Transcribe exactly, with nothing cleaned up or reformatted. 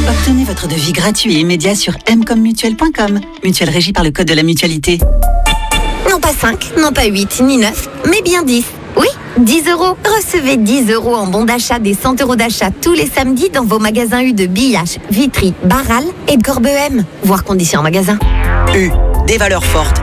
Obtenez votre devis gratuit et immédiat sur m comme mutuelle point com. Mutuelle régie par le code de la mutualité. Non pas cinq, non pas huit, ni neuf, mais bien dix. Oui, dix euros. Recevez dix euros en bon d'achat des cent euros d'achat tous les samedis dans vos magasins U de Billache, Vitry, Barral et Corbehem. Voir conditions en magasin. U, des valeurs fortes